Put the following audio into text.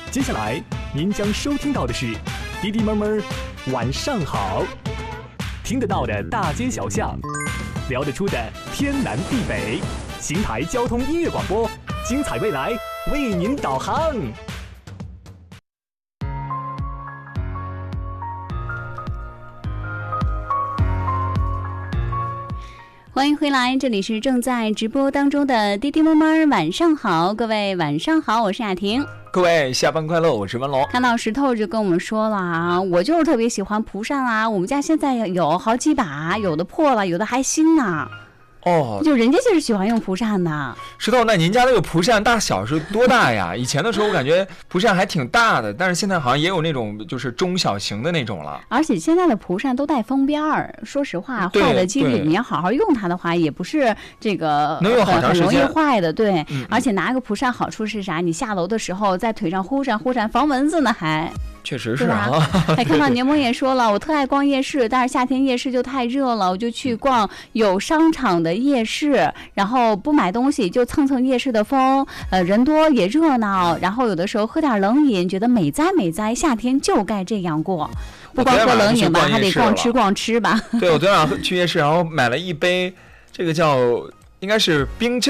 接下来您将收听到的是滴滴闷闷晚上好，听得到的大街小巷，聊得出的天南地北，邢台交通音乐广播，精彩未来为您导航。 欢迎回来，这里是正在直播当中的滴滴闷闷晚上好，各位晚上好，我是雅婷。 各位下班快乐，我是文龙。 看到石头就跟我们说了啊，我就是特别喜欢蒲扇啊，我们家现在有好几把，有的破了，有的还新呢。 哦， 就人家就是喜欢用蒲扇的。 石头，那您家那个蒲扇大小是多大呀？以前的时候我感觉蒲扇还挺大的，但是现在好像也有那种就是中小型的那种了。 而且现在的蒲扇都带封边儿，说实话，坏的几率你要好好用它的话，也不是这个能用好长时间， 很容易坏的。对，而且拿个蒲扇好处是啥？你下楼的时候在腿上呼扇呼扇，防蚊子呢还。 确实是啊， 还看到柠檬也说了，我特爱逛夜市，但是夏天夜市就太热了，我就去逛有商场的夜市，然后不买东西就蹭蹭夜市的风，人多也热闹，然后有的时候喝点冷饮，觉得美哉美哉，夏天就该这样过。不光喝冷饮吧，还得逛吃吧。 对，我昨天晚上去夜市，然后买了一杯，这个叫应该是冰镇